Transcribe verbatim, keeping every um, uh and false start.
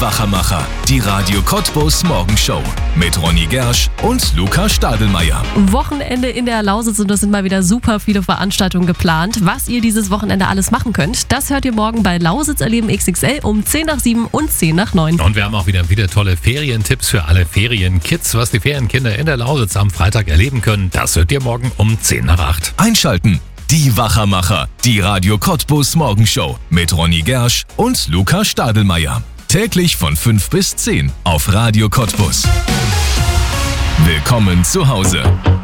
Wachermacher, die Radio Cottbus Morgenshow mit Ronny Gersch und Luca Stadelmeier. Wochenende in der Lausitz und es sind mal wieder super viele Veranstaltungen geplant. Was ihr dieses Wochenende alles machen könnt, das hört ihr morgen bei Lausitz erleben X X L um zehn nach sieben und zehn nach neun. Und wir haben auch wieder, wieder tolle Ferientipps für alle Ferienkids. Was die Ferienkinder in der Lausitz am Freitag erleben können, das hört ihr morgen um zehn nach acht. Einschalten. Die Wachermacher, die Radio Cottbus Morgenshow mit Ronny Gersch und Luca Stadelmeier. Täglich von fünf bis zehn auf Radio Cottbus. Willkommen zu Hause.